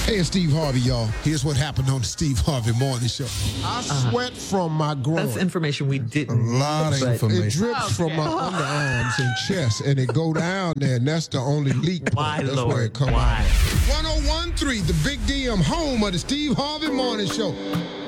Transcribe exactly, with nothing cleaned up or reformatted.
Hey, it's Steve Harvey, y'all. Here's what happened on the Steve Harvey Morning Show. I sweat uh, from my groin. That's information we didn't. A lot of information. It drips okay. from my underarms and chest, and it go down there, and that's the only leak. Why, that's Lord? Where it come Why? out. one oh one point three, the Big D M, home of the Steve Harvey Morning Show.